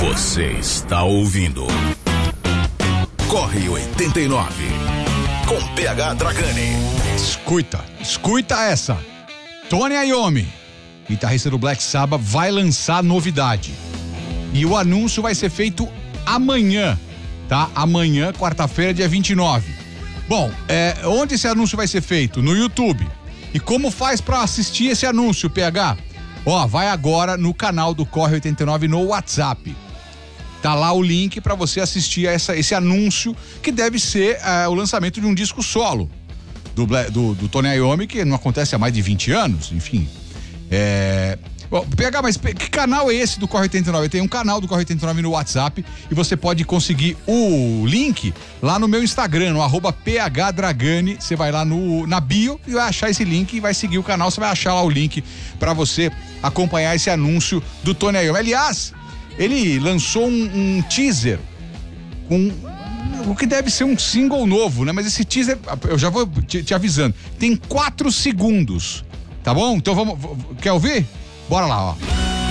Você está ouvindo Corre 89 com PH Dragani. Escuta essa. Tony Iommi, guitarrista do Black Sabbath, vai lançar novidade. E o anúncio vai ser feito amanhã, tá? Amanhã, quarta-feira, dia 29. Bom, onde esse anúncio vai ser feito? No YouTube. E como faz pra assistir esse anúncio, PH? Vai agora no canal do Corre 89 no WhatsApp. Tá lá o link pra você assistir a esse anúncio, que deve ser o lançamento de um disco solo do Tony Iommi, que não acontece há mais de 20 anos, enfim. PH, mas que canal é esse do Corre 89? Tem um canal do Corre 89 no WhatsApp e você pode conseguir o link lá no meu Instagram, no @PHDragani. Você vai lá na bio e vai achar esse link e vai seguir o canal. Você vai achar lá o link pra você acompanhar esse anúncio do Tony Iommi. Aliás, ele lançou um teaser com o que deve ser um single novo, né? Mas esse teaser, eu já vou te avisando, tem 4 segundos, tá bom? Então quer ouvir? Bora lá, ó.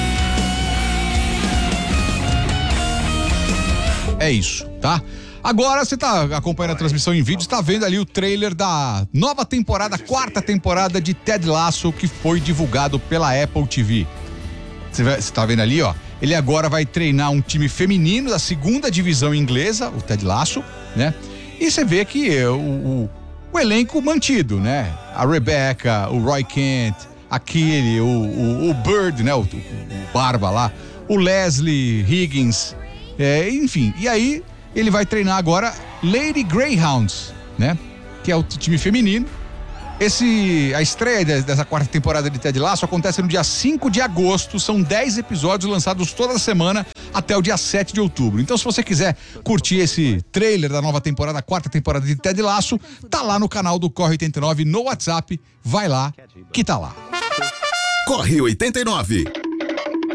É isso, tá? Agora você tá acompanhando a transmissão em vídeo, está vendo ali o trailer da nova temporada, 4ª temporada de Ted Lasso, que foi divulgado pela Apple TV. Você tá vendo ali, ó? Ele agora vai treinar um time feminino da 2ª divisão inglesa, o Ted Lasso, né? E você vê que o elenco mantido, né? A Rebecca, o Roy Kent, aquele, o Bird, né? O Barba lá, o Leslie Higgins, enfim. E aí ele vai treinar agora Lady Greyhounds, né? Que é o time feminino. A estreia dessa 4ª temporada de Ted Lasso acontece no dia 5 de agosto, são 10 episódios lançados toda semana até o dia 7 de outubro. Então, se você quiser curtir esse trailer da nova temporada, 4ª temporada de Ted Lasso, tá lá no canal do Corre 89 no WhatsApp, vai lá que tá lá. Corre 89.